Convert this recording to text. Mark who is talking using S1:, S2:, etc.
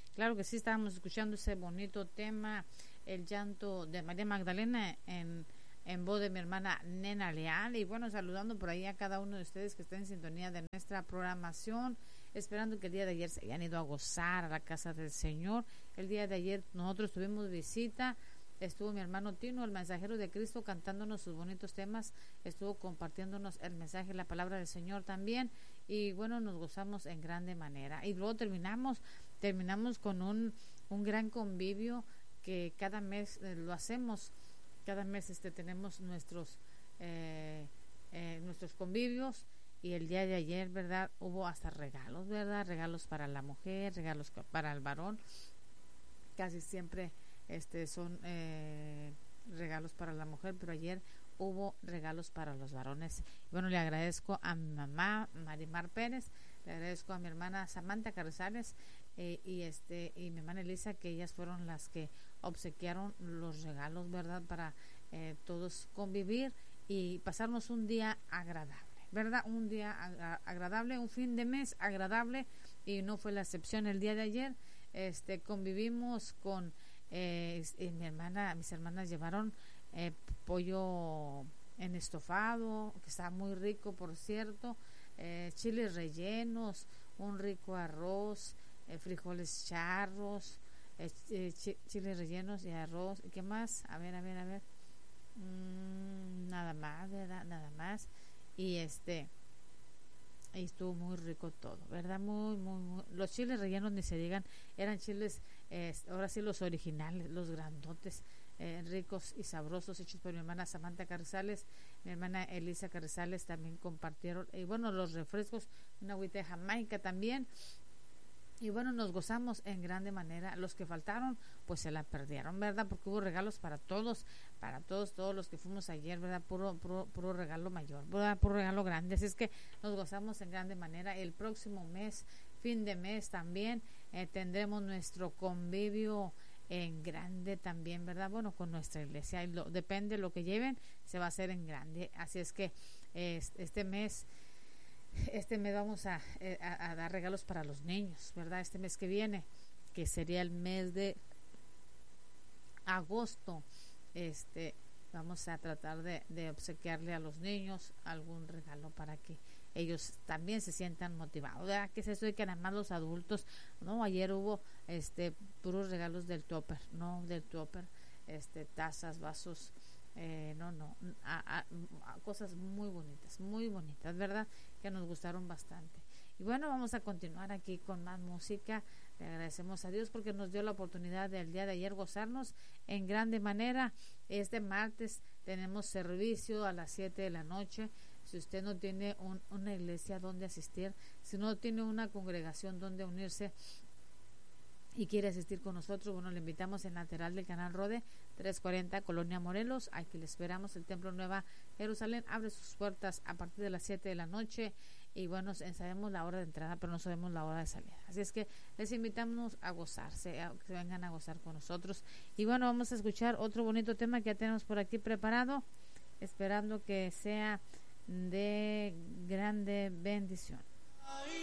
S1: Claro que sí, estábamos escuchando ese bonito tema, el llanto de María Magdalena en voz de mi hermana Nena Leal. Y bueno, saludando por ahí a cada uno de ustedes que está en sintonía de nuestra programación, esperando que el día de ayer se hayan ido a gozar a la casa del Señor. El día de ayer nosotros tuvimos visita. Estuvo mi hermano Tino, el mensajero de Cristo, cantándonos sus bonitos temas, estuvo compartiéndonos el mensaje, la palabra del Señor también, y bueno, nos gozamos en grande manera. Y luego terminamos con un gran convivio que cada mes lo hacemos, cada mes tenemos nuestros convivios, y el día de ayer, ¿verdad? Hubo hasta regalos, ¿verdad? Regalos para la mujer, regalos para el varón, casi siempre son regalos para la mujer, pero ayer hubo regalos para los varones. Bueno, le agradezco a mi mamá Marimar Pérez, le agradezco a mi hermana Samantha Carrizales y mi hermana Elisa, que ellas fueron las que obsequiaron los regalos, ¿verdad? Para todos convivir y pasarnos un día agradable, ¿verdad? Un día agradable, un fin de mes agradable, y no fue la excepción el día de ayer. Convivimos con mis hermanas llevaron pollo en estofado, que está muy rico, por cierto, chiles rellenos, un rico arroz, frijoles charros, chiles rellenos y arroz. ¿Y qué más? A ver. Nada más, ¿verdad? Nada más. Y y estuvo muy rico todo, ¿verdad? Muy. Los chiles rellenos ni se digan, eran chiles, ahora sí los originales, los grandotes, ricos y sabrosos, hechos por mi hermana Samantha Carrizales, mi hermana Elisa Carrizales también compartieron, y bueno, los refrescos, una agüita de Jamaica también. Y bueno, nos gozamos en grande manera. Los que faltaron, pues se la perdieron, ¿verdad? Porque hubo regalos para todos los que fuimos ayer, ¿verdad? Puro regalo mayor, ¿verdad? Puro regalo grande. Así es que nos gozamos en grande manera. El próximo mes, fin de mes también, tendremos nuestro convivio en grande también, ¿verdad? Bueno, con nuestra iglesia. Depende de lo que lleven, se va a hacer en grande. Así es que este mes vamos a dar regalos para los niños, ¿verdad? Este mes que viene, que sería el mes de agosto, vamos a tratar de obsequiarle a los niños algún regalo para que ellos también se sientan motivados, ¿verdad? ¿Qué es eso de que nada más los adultos? No, ayer hubo puros regalos del topper, tazas, vasos, cosas muy bonitas, ¿verdad? Que nos gustaron bastante. Y bueno, vamos a continuar aquí con más música. Le agradecemos a Dios porque nos dio la oportunidad del día de ayer gozarnos en grande manera. Este martes tenemos servicio a las 7 de la noche. Si usted no tiene una iglesia donde asistir, si no tiene una congregación donde unirse y quiere asistir con nosotros, bueno, le invitamos en lateral del Canal Rode 340, Colonia Morelos. Aquí le esperamos. El Templo Nueva Jerusalén abre sus puertas a partir de las 7 de la noche, y bueno, sabemos la hora de entrada, pero no sabemos la hora de salida. Así es que les invitamos a gozarse, a que vengan a gozar con nosotros. Y bueno, vamos a escuchar otro bonito tema que ya tenemos por aquí preparado, esperando que sea de grande bendición.